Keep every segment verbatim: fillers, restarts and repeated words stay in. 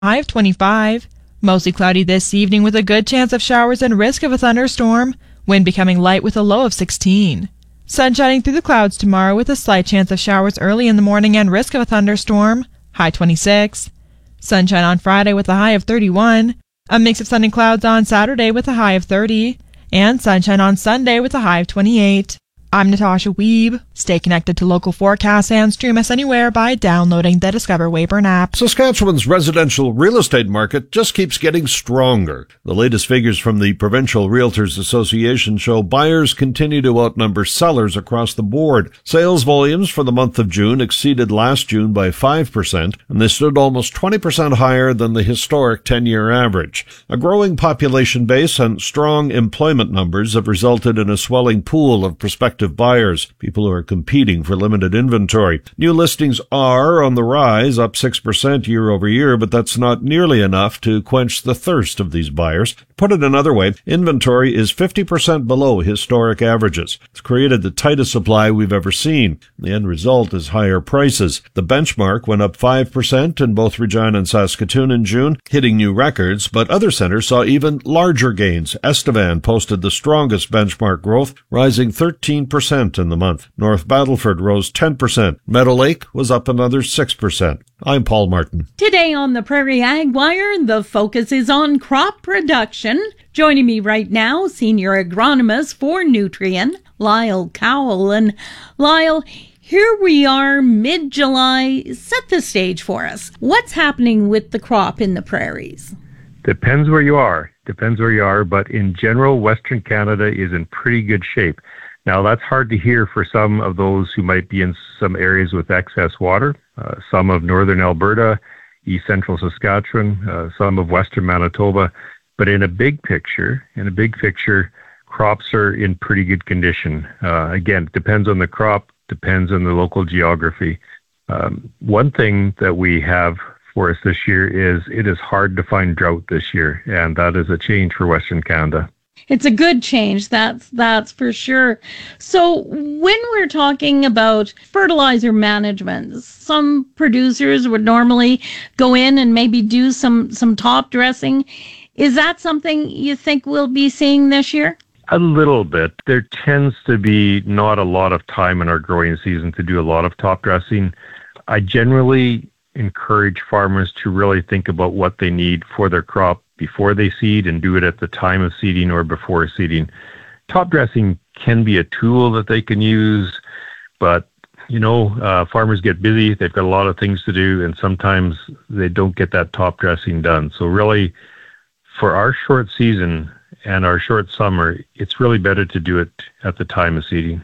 high of twenty-five. Mostly cloudy this evening with a good chance of showers and risk of a thunderstorm. Wind becoming light with a low of sixteen. Sun shining through the clouds tomorrow with a slight chance of showers early in the morning and risk of a thunderstorm. High twenty-six. Sunshine on Friday with a high of thirty-one. A mix of sun and clouds on Saturday with a high of thirty. And sunshine on Sunday with a high of twenty-eight. I'm Natasha Weeb. Stay connected to local forecasts and stream us anywhere by downloading the Discover Weyburn app. Saskatchewan's residential real estate market just keeps getting stronger. The latest figures from the Provincial Realtors Association show buyers continue to outnumber sellers across the board. Sales volumes for the month of June exceeded last June by five percent, and they stood almost twenty percent higher than the historic ten-year average. A growing population base and strong employment numbers have resulted in a swelling pool of prospective buyers, people who are competing for limited inventory. New listings are on the rise, up six percent year over year, but that's not nearly enough to quench the thirst of these buyers. Put it another way, inventory is fifty percent below historic averages. It's created the tightest supply we've ever seen. The end result is higher prices. The benchmark went up five percent in both Regina and Saskatoon in June, hitting new records, but other centers saw even larger gains. Estevan posted the strongest benchmark growth, rising thirteen percent in the month. North Battleford rose ten percent. Meadow Lake was up another six percent. I'm Paul Martin. Today on the Prairie Ag Wire, the focus is on crop production. Joining me right now, Senior Agronomist for Nutrien, Lyle Cowell. And Lyle, here we are mid-July. Set the stage for us. What's happening with the crop in the prairies? Depends where you are. Depends where you are, but in general, Western Canada is in pretty good shape. Now, that's hard to hear for some of those who might be in some areas with excess water, uh, some of northern Alberta, east central Saskatchewan, uh, some of western Manitoba. But in a big picture, in a big picture, crops are in pretty good condition. Uh, again, it depends on the crop, depends on the local geography. Um, one thing that we have for us this year is it is hard to find drought this year, and that is a change for Western Canada. It's a good change, that's that's for sure. So when we're talking about fertilizer management, some producers would normally go in and maybe do some, some top dressing. Is that something you think we'll be seeing this year? A little bit. There tends to be not a lot of time in our growing season to do a lot of top dressing. I generally encourage farmers to really think about what they need for their crop before they seed and do it at the time of seeding or before seeding. Top dressing can be a tool that they can use, but you know, uh, farmers get busy, they've got a lot of things to do, and sometimes they don't get that top dressing done. So really, for our short season and our short summer, it's really better to do it at the time of seeding.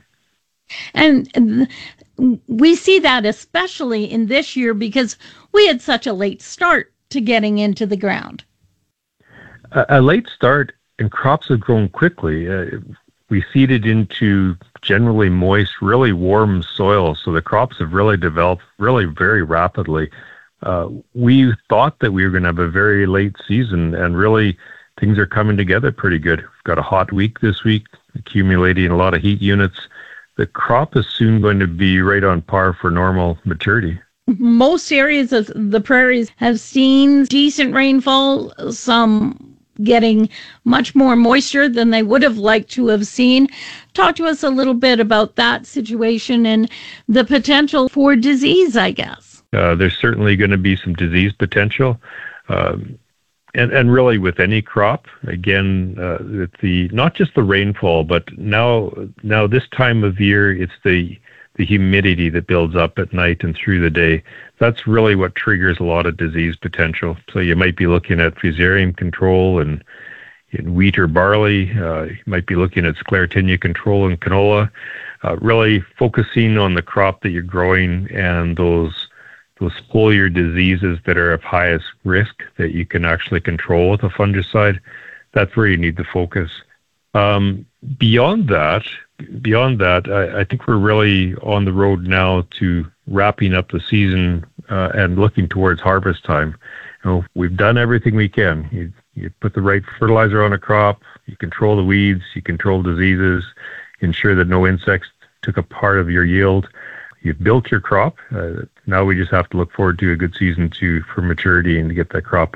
And th- we see that especially in this year because we had such a late start to getting into the ground. A, a late start, and crops have grown quickly. Uh, we seeded into generally moist, really warm soil, so the crops have really developed really very rapidly. Uh, we thought that we were going to have a very late season, and really things are coming together pretty good. We've got a hot week this week, accumulating a lot of heat units. The crop is soon going to be right on par for normal maturity. Most areas of the prairies have seen decent rainfall, some getting much more moisture than they would have liked to have seen. Talk to us a little bit about that situation and the potential for disease, I guess. Uh, there's certainly going to be some disease potential. Um, And and really with any crop, again, uh, the not just the rainfall, but now now this time of year, it's the the humidity that builds up at night and through the day. That's really what triggers a lot of disease potential. So you might be looking at fusarium control and in wheat or barley. Uh, you might be looking at sclerotinia control in canola. Uh, really focusing on the crop that you're growing and those those foliar diseases that are of highest risk that you can actually control with a fungicide. That's where you need to focus. Um, beyond that, beyond that, I, I think we're really on the road now to wrapping up the season uh, and looking towards harvest time. You know, we've done everything we can. You, you put the right fertilizer on a crop, you control the weeds, you control diseases, ensure that no insects took a part of your yield. You've built your crop. Uh, now we just have to look forward to a good season to for maturity and to get that crop